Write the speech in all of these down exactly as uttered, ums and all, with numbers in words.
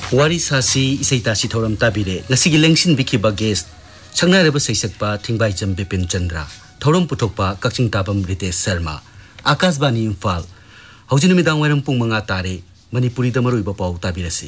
Wari sasi isaita si thoram tabire ngasigi lengsin biki bages sangna reba saisakpa thingbai jam Bipin Chandra thoram puthokpa Kakching Tabam Ritesh Sharma Akashbani Imphal hojin numidang wairam pung manga tare Manipuri da maroi ba pau tabirasi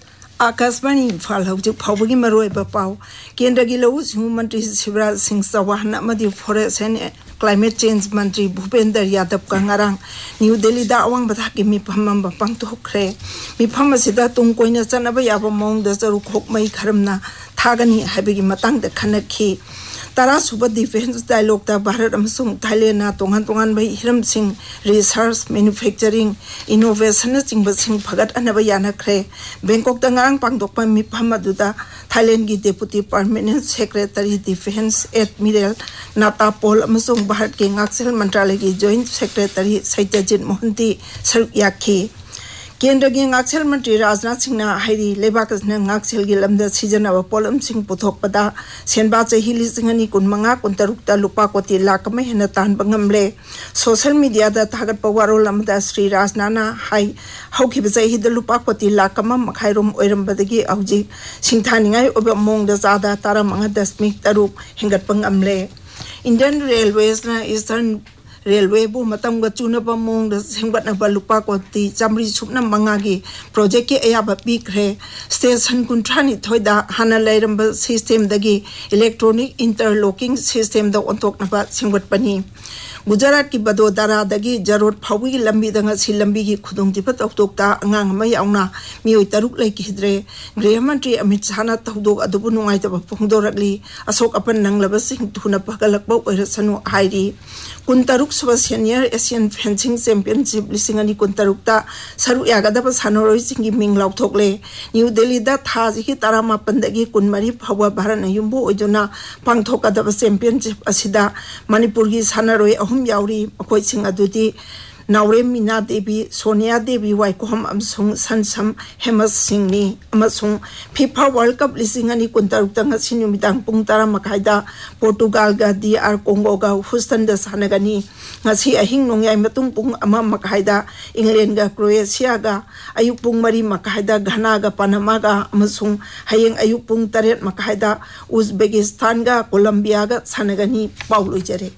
Akashbani Imphal hojik phawbagi maroi ba pau Kendra gi Lau Sinhu Mantri Shivraj Singh Chauhan amadi Forest and Climate Change Mantri Bhupender Yadav ka ngarang New Delhi da awang bathaki mifam ba pangthokre mifam asida tungkoina chanaba yaba mong da charu khokmai kharamna thagani habigi matang da khanakhi Tara Suba Defense Dialogue da Bharat amasung Thailand na tongan tongan bai hiram sing research manufacturing innovation chingba sing phagat anaba yana khre Bangkok da ngarang pangdokpa mifam aduda Thailand gi Deputy Permanent Secretary Defense Admiral Nata Paul amasung Bharat ke Ngaksel Mantralaya gi Joint Secretary Satyajit Mohanty saruk yakhi Kendra gi Ngaksel Mantri Rajnath Singh na hairi lebak na Ngaksel gi lamda sijanaba polam sing puthokpada senba chahi lising ani kunmanga kuntarukta lupa koti lakh mai hena tan bangamle social media da thagat pawaro lamda Sri Rajnath na hai hauki chahi da lupa koti lakh ma makhairom oirambadagi auji singthaningai oba mong da jada taramanga dasmik taruk hengat pangamle Indian Railways na Eastern Railway bu matang ga chuna pa mong da singbat na balupa ko ti chamri chupna mangagi project ke aya ba pikre station kuntrani thoida hana lairam ba system dagi electronic interlocking system da ontok na ba singbat pani Gujarat ki Badodara dagi Jarot Phawi ki lambi danga si lambi ki khudong tipat oktok ta angang mai auna mioi taruk lai ki hidre Gृह मंत्री Amit Shah na tawdog adubu nungai ta phungdorakli Asok apan nanglaba sing thuna pagalakbaw oirasanu hairi kun taruk suba senior Asian fencing championship lisingani kun taruk ta saru yagadaba sanoroi singi ming lauthokle New Delhi da thaji ki tarama pandagi kun mari phawa Bharat na yumbu oijona pangthokadaba championship asida Manipur gi sanaroi ahum yauri akoi sing adudi Naure Mina Devi Sonia Devi Waikom amsung Sansam Hemas Singh ni amasung FIFA World Cup lisingani kuntaruk tanga sinumidang pung tara makaida Portugal ga D R Congo ga Houston da sanagani ngasi ahing nongyai matung pung ama makaida England ga Croatia ga ayuk pung mari makaida Ghana ga Panama ga amasung hayeng ayuk pung taret makaida Uzbekistan ga Colombia ga sanagani Paulo jare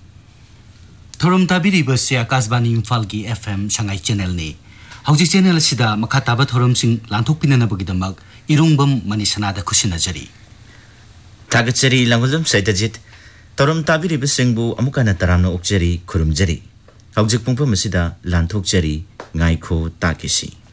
Thorom tabiri basi Akashbani Imphal gi F M Shanghai channel ni hauji channel sida makhataba thorom sing lanthok pinana bagidamak irungbam manisana da khushina jari Tagachari langulum Saitajit Thorom tabiri basingbu amukana taramno okjari khurumjari haujik pungpam sida lanthok jari ngai kho takisi